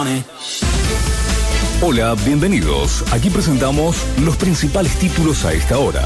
Hola, bienvenidos. Aquí presentamos los principales títulos a esta hora.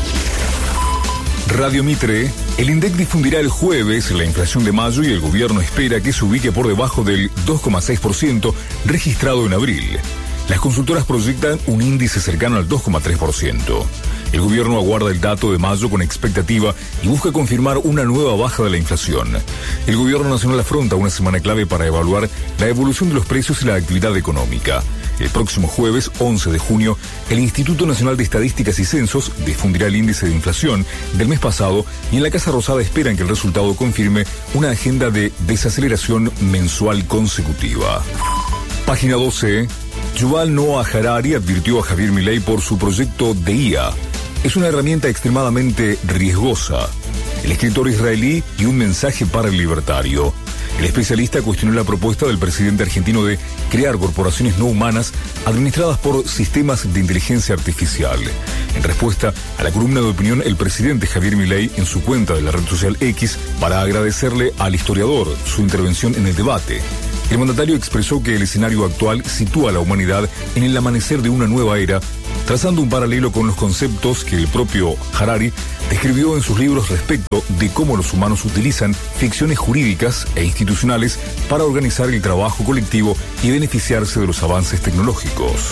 Radio Mitre, el INDEC difundirá el jueves la inflación de mayo y el gobierno espera que se ubique por debajo del 2,6% registrado en abril. Las consultoras proyectan un índice cercano al 2,3%. El gobierno aguarda el dato de mayo con expectativa y busca confirmar una nueva baja de la inflación. El gobierno nacional afronta una semana clave para evaluar la evolución de los precios y la actividad económica. El próximo jueves, 11 de junio, el Instituto Nacional de Estadísticas y Censos difundirá el índice de inflación del mes pasado y en la Casa Rosada esperan que el resultado confirme una agenda de desaceleración mensual consecutiva. Página 12. Yuval Noah Harari advirtió a Javier Milei por su proyecto de IA. Es una herramienta extremadamente riesgosa. El escritor israelí dio un mensaje para el libertario. El especialista cuestionó la propuesta del presidente argentino de crear corporaciones no humanas administradas por sistemas de inteligencia artificial. En respuesta a la columna de opinión, el presidente Javier Milei en su cuenta de la red social X para agradecerle al historiador su intervención en el debate. El mandatario expresó que el escenario actual sitúa a la humanidad en el amanecer de una nueva era, trazando un paralelo con los conceptos que el propio Harari describió en sus libros respecto de cómo los humanos utilizan ficciones jurídicas e institucionales para organizar el trabajo colectivo y beneficiarse de los avances tecnológicos.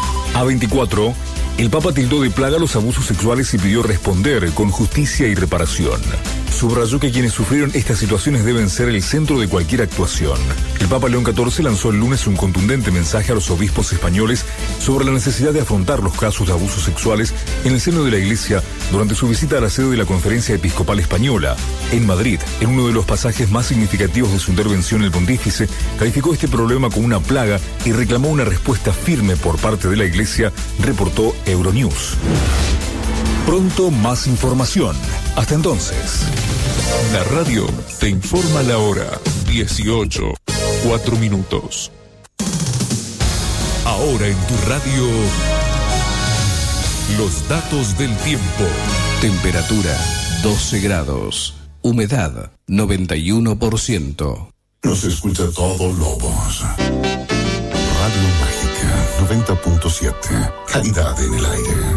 A24, el Papa tildó de plaga los abusos sexuales y pidió responder con justicia y reparación. Subrayó que quienes sufrieron estas situaciones deben ser el centro de cualquier actuación. El Papa León XIV lanzó el lunes un contundente mensaje a los obispos españoles sobre la necesidad de afrontar los casos de abusos sexuales en el seno de la Iglesia durante su visita a la sede de la Conferencia Episcopal Española, en Madrid. En uno de los pasajes más significativos de su intervención, el pontífice calificó este problema como una plaga y reclamó una respuesta firme por parte de la Iglesia, reportó Euronews. Pronto más información. Hasta entonces. La radio te informa la hora 18:04. Ahora en tu radio, los datos del tiempo. Temperatura 12 grados. Humedad 91%. Nos escucha todo Lobos. Radio Mágica 90.7. Calidad en el aire.